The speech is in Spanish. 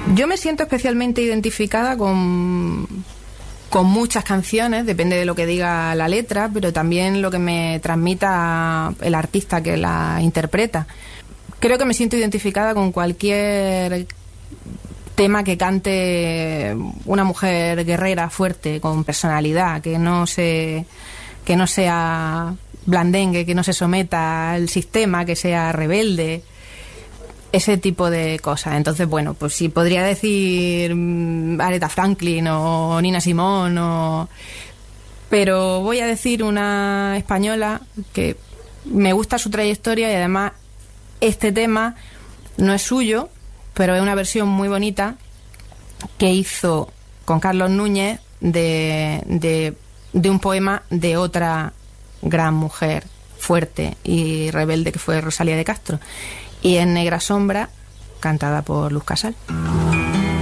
Yo me siento especialmente identificada con muchas canciones, depende de lo que diga la letra, pero también lo que me transmita el artista que la interpreta. Creo que me siento identificada con cualquier tema que cante una mujer guerrera, fuerte, con personalidad, que no sea blandengue, que no se someta al sistema, que sea rebelde, ese tipo de cosas. Entonces, bueno, pues sí, podría decir Aretha Franklin o Nina Simone, pero voy a decir una española que me gusta su trayectoria y además este tema no es suyo, pero es una versión muy bonita que hizo con Carlos Núñez de un poema de otra gran mujer fuerte y rebelde que fue Rosalía de Castro, y en Negra Sombra, cantada por Luz Casal.